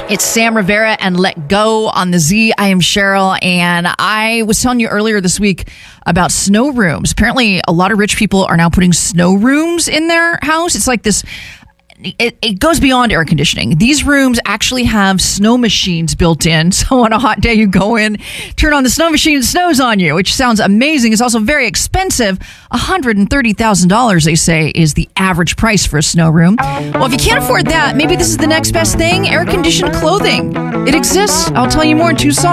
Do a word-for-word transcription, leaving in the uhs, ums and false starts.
It's Sam Rivera and Let Go on the Z. I am Cheryl, and I was telling you earlier this week about snow rooms. Apparently, a lot of rich people are now putting snow rooms in their house. It's like this... It, it goes beyond air conditioning. These rooms actually have snow machines built in. So on a hot day, you go in, turn on the snow machine, it snows on you, which sounds amazing. It's also very expensive. one hundred thirty thousand dollars, they say, is the average price for a snow room. Well, if you can't afford that, maybe this is the next best thing, air-conditioned clothing. It exists. I'll tell you more in two songs.